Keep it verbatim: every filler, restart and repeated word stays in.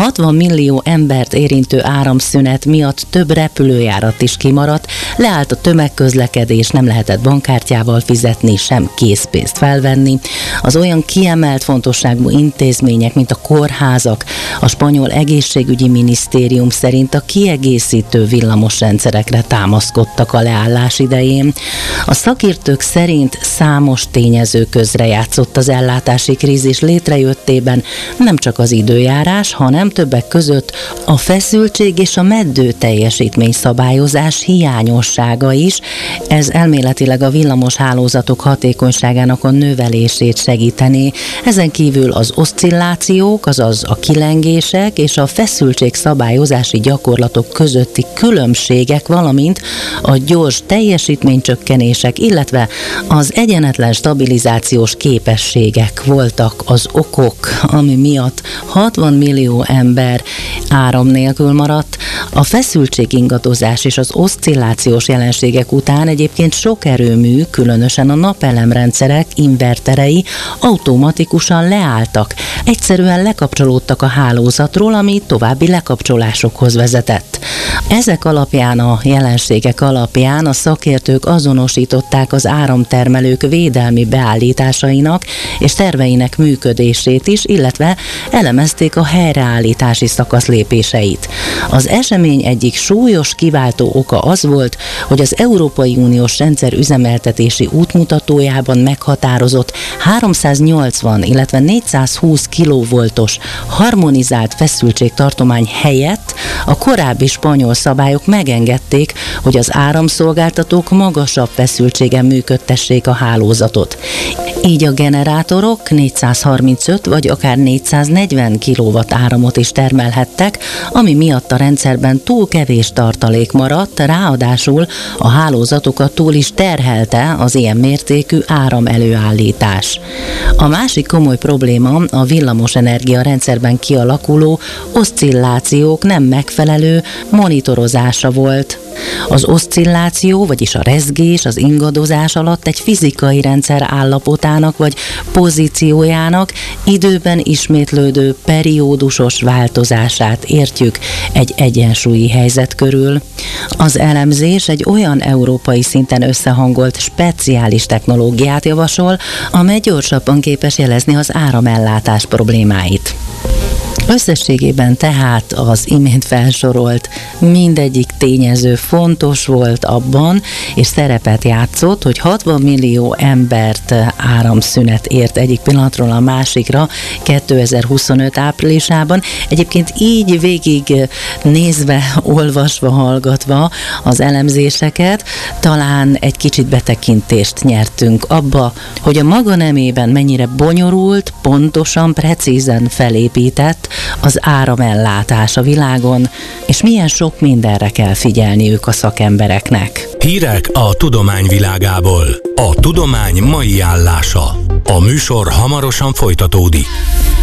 hatvan millió embert érintő áramszünet miatt több repülőjárat is kimaradt, leállt a tömegközlekedés, nem lehetett bankkártyával fizetni, sem készpénzt felvenni. Az olyan kiemelt fontosságú intézmények, mint a kórházak, a spanyol egészségügyi minisztérium szerint a kiegészítő villamosrendszerekre támaszkodtak a leállás idején. A szakértők szerint számos tényező közrejátszott az ellátási krízis létrejöttében, nem csak az időjárás, hanem többek között a feszültség és a meddő teljesítmény szabályozás hiányossága is. Ez elméletileg a villamos hálózatok hatékonyságának a növelését segítené. Ezen kívül az oszcillációk, azaz a kilengések és a feszültség szabályozási gyakorlatok közötti különbségek, valamint a gyors teljesítménycsökkenések, illetve az egyenetlen stabilizációs képességek voltak az okok, ami miatt hatvan millió ember áram nélkül maradt. A feszültségingadozás és az oszcillációs jelenségek után egyébként sok erőmű, különösen a napelemrendszerek inverterei automatikusan leálltak. Egyszerűen lekapcsolódtak a hálózatról, ami további lekapcsolásokhoz vezetett. Ezek alapján, a jelenségek alapján a szakértők azonosították az áramtermelők védelmi beállításainak és terveinek működését is, illetve elemezték a helyreállítási szakasz lépéseit. Az esemény egyik súlyos kiváltó oka az volt, hogy az Európai Uniós rendszer üzemeltetési útmutatójában meghatározott háromszáznyolcvan, illetve négyszázhúsz kilovoltos harmonizált feszültségtartomány helyett a korábbi spanyol szabályok megengedték, hogy az áramszolgáltatók magasabb feszültségen működtessék a hálózatot. Így a generátorok négyszázharmincöt vagy akár négyszáznegyven kilowatt áramot is termelhettek, ami miatt a rendszerben túl kevés tartalék maradt, ráadásul a hálózatokat túl is terhelte az ilyen mértékű áramelőállítás. A másik komoly probléma a villamosenergia rendszerben kialakuló oszcillációk nem megfelelő monitorozása volt. Az oszcilláció, vagyis a rezgés, az ingadozás alatt egy fizikai rendszer állapotának vagy pozíciójának időben ismétlődő periódusos változását értjük egy egyensúlyi helyzet körül. Az elemzés egy olyan európai szinten összehangolt speciális technológiát javasol, amely gyorsabban képes jelezni az áramellátás problémáit. Összességében tehát az imént felsorolt mindegyik tényező fontos volt abban, és szerepet játszott, hogy hatvan millió embert áramszünet ért egyik pillanatról a másikra kétezer-huszonöt áprilisában. Egyébként így végig nézve, olvasva, hallgatva az elemzéseket, talán egy kicsit betekintést nyertünk abba, hogy a maga nemében mennyire bonyolult, pontosan, precízen felépített az áramellátás a világon, és milyen sok mindenre kell figyelniük a szakembereknek. Hírek a tudomány világából. A tudomány mai állása. A műsor hamarosan folytatódik.